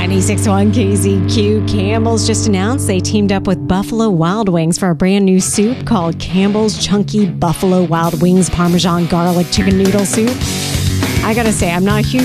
96.1 KZQ. Campbell's just announced they teamed up with Buffalo Wild Wings for a brand new soup called Campbell's Chunky Buffalo Wild Wings Parmesan Garlic Chicken Noodle Soup. I gotta say, I'm not a huge